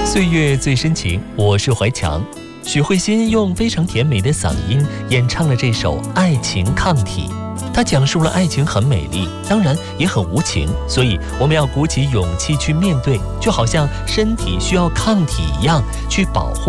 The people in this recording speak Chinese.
岁月最深情，我是怀强。许慧欣用非常甜美的嗓音演唱了这首《爱情抗体》，她讲述了爱情很美丽，当然也很无情，所以我们要鼓起勇气去面对，就好像身体需要抗体一样，去保护